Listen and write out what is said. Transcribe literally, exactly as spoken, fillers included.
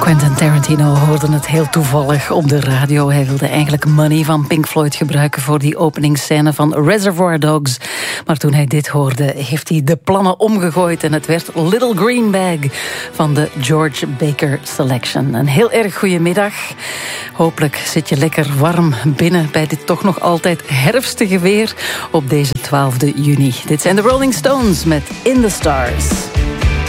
Quentin Tarantino hoorde het heel toevallig op de radio. Hij wilde eigenlijk Money van Pink Floyd gebruiken voor die openingsscène van Reservoir Dogs. Maar toen hij dit hoorde, heeft hij de plannen omgegooid en het werd Little Green Bag van de George Baker Selection. Een heel erg goede middag. Hopelijk zit je lekker warm binnen bij dit toch nog altijd herfstige weer op deze twaalfde juni. Dit zijn de Rolling Stones met In the Stars.